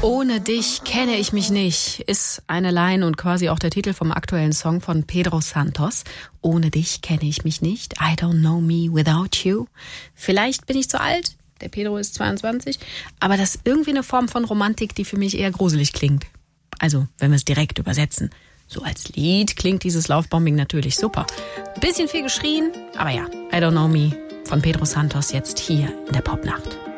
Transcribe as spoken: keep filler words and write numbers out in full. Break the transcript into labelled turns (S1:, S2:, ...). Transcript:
S1: Ohne dich kenne ich mich nicht, ist eine Line und quasi auch der Titel vom aktuellen Song von Pedro Santos. Ohne dich kenne ich mich nicht. I don't know me without you. Vielleicht bin ich zu alt, der Pedro ist zweiundzwanzig, aber das ist irgendwie eine Form von Romantik, die für mich eher gruselig klingt. Also, wenn wir es direkt übersetzen. So als Lied klingt dieses Lovebombing natürlich super. Ein bisschen viel geschrien, aber ja, I don't know me von Pedro Santos jetzt hier in der Popnacht.